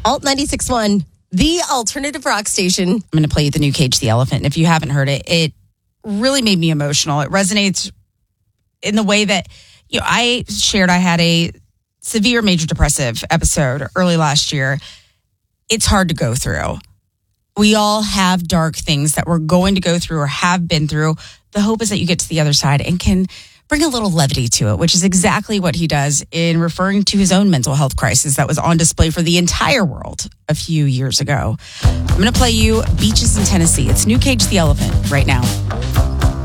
Alt 96.1, the alternative rock station. I'm going to play you the new Cage the Elephant. And if you haven't heard it, it really made me emotional. It resonates in the way that, I shared I had a severe major depressive episode early last year. It's hard to go through. We all have dark things that we're going to go through or have been through. The hope is that you get to the other side and can bring a little levity to it, which is exactly what he does in referring to his own mental health crisis that was on display for the entire world a few years ago. I'm going to play you Beaches in Tennessee. It's New Cage the Elephant right now.